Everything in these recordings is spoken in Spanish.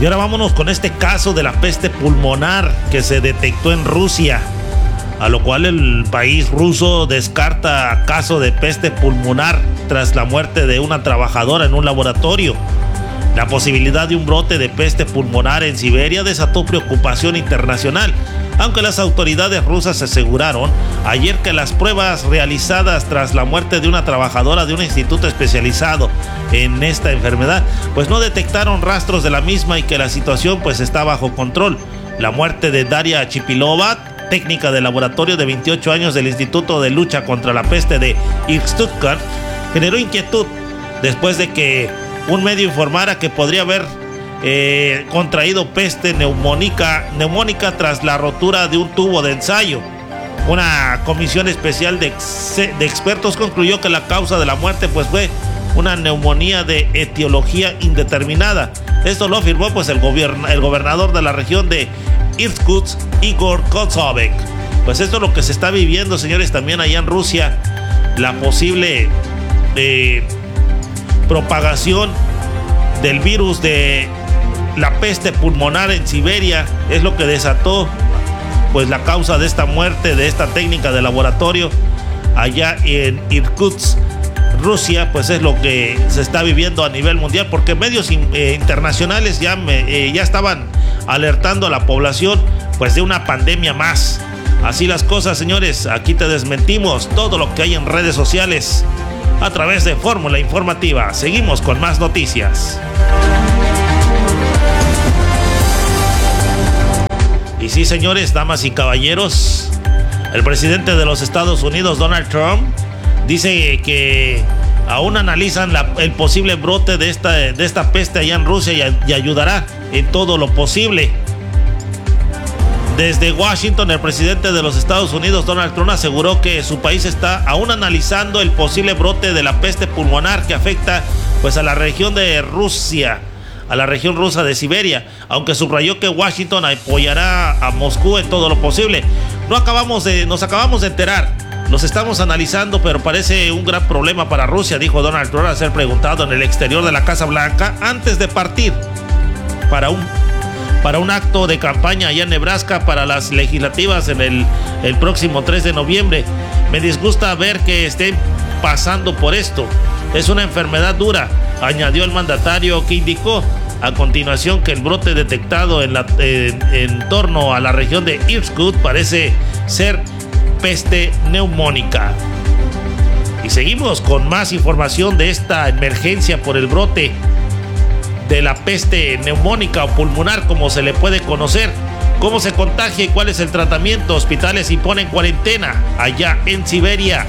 Y ahora vámonos con este caso de la peste pulmonar que se detectó en Rusia, a lo cual el país ruso descarta caso de peste pulmonar tras la muerte de una trabajadora en un laboratorio. La posibilidad de un brote de peste pulmonar en Siberia desató preocupación internacional, aunque las autoridades rusas aseguraron ayer que las pruebas realizadas tras la muerte de una trabajadora de un instituto especializado en esta enfermedad pues no detectaron rastros de la misma y que la situación pues está bajo control. La muerte de Daria Chipilova, técnica de laboratorio de 28 años del Instituto de Lucha contra la Peste de Irkutsk, generó inquietud después de que un medio informara que podría haber contraído peste neumónica tras la rotura de un tubo de ensayo. Una comisión especial de expertos concluyó que la causa de la muerte pues fue una neumonía de etiología indeterminada. Esto lo afirmó pues el gobernador de la región de Irkutsk, Igor Kotsovek. Pues esto es lo que se está viviendo, señores, también allá en Rusia, la posible propagación del virus de la peste pulmonar en Siberia es lo que desató pues la causa de esta muerte de esta técnica de laboratorio allá en Irkutsk, Rusia. Pues es lo que se está viviendo a nivel mundial, porque medios internacionales ya estaban alertando a la población pues de una pandemia más. Así las cosas, señores, aquí te desmentimos todo lo que hay en redes sociales a través de Fórmula Informativa. Seguimos con más noticias. Y sí, señores, damas y caballeros, el presidente de los Estados Unidos, Donald Trump, dice que aún analizan el posible brote de esta peste allá en Rusia y ayudará en todo lo posible. Desde Washington, el presidente de los Estados Unidos, Donald Trump, aseguró que su país está aún analizando el posible brote de la peste pulmonar que afecta pues a la región de Rusia, a la región rusa de Siberia, aunque subrayó que Washington apoyará a Moscú en todo lo posible. Nos acabamos de enterar, los estamos analizando, pero parece un gran problema para Rusia, dijo Donald Trump al ser preguntado en el exterior de la Casa Blanca antes de partir para un acto de campaña allá en Nebraska para las legislativas en el próximo 3 de noviembre. Me disgusta ver que estén pasando por esto. Es una enfermedad dura, añadió el mandatario, que indicó a continuación que el brote detectado en torno a la región de Irkutsk parece ser peste neumónica. Y seguimos con más información de esta emergencia por el brote de la peste neumónica o pulmonar, como se le puede conocer. ¿Cómo se contagia y cuál es el tratamiento? Hospitales imponen cuarentena allá en Siberia.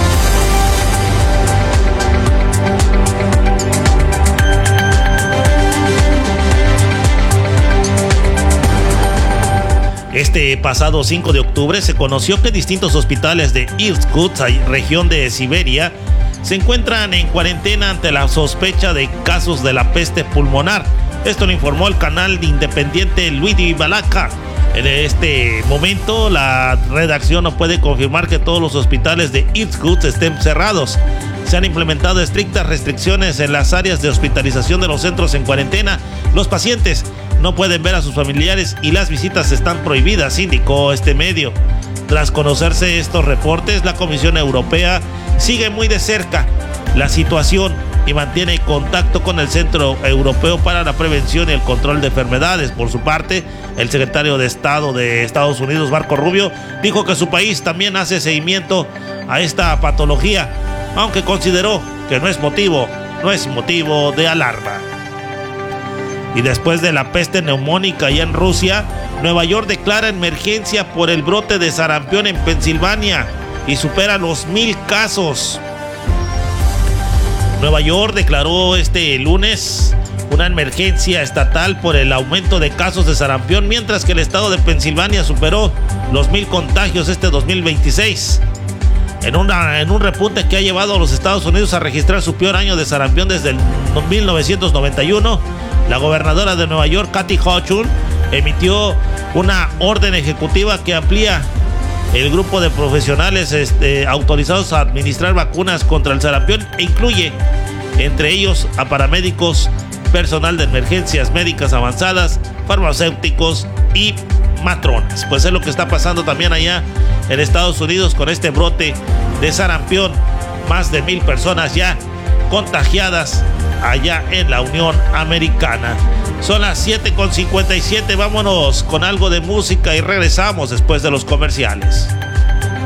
Este pasado 5 de octubre se conoció que distintos hospitales de Irkutsk, región de Siberia, se encuentran en cuarentena ante la sospecha de casos de la peste pulmonar. Esto lo informó el canal independiente Luigi Balaka. En este momento, la redacción no puede confirmar que todos los hospitales de Irkutsk estén cerrados. Se han implementado estrictas restricciones en las áreas de hospitalización de los centros en cuarentena. Los pacientes no pueden ver a sus familiares y las visitas están prohibidas, indicó este medio. Tras conocerse estos reportes, la Comisión Europea sigue muy de cerca la situación y mantiene contacto con el Centro Europeo para la Prevención y el Control de Enfermedades. Por su parte, el secretario de Estado de Estados Unidos, Marco Rubio, dijo que su país también hace seguimiento a esta patología, aunque consideró que no es motivo de alarma. Y después de la peste neumónica allá en Rusia, Nueva York declara emergencia por el brote de sarampión en Pensilvania y supera los 1,000 casos. Nueva York declaró este lunes una emergencia estatal por el aumento de casos de sarampión, mientras que el estado de Pensilvania superó los 1,000 contagios este 2026. En un repunte que ha llevado a los Estados Unidos a registrar su peor año de sarampión desde el 1991, la gobernadora de Nueva York, Kathy Hochul, emitió una orden ejecutiva que amplía el grupo de profesionales autorizados a administrar vacunas contra el sarampión e incluye entre ellos a paramédicos personal de emergencias médicas avanzadas, farmacéuticos y matronas. Pues es lo que está pasando también allá en Estados Unidos con este brote de sarampión. Más de 1,000 personas ya contagiadas allá en la Unión Americana. Son las 7:57, vámonos con algo de música y regresamos después de los comerciales.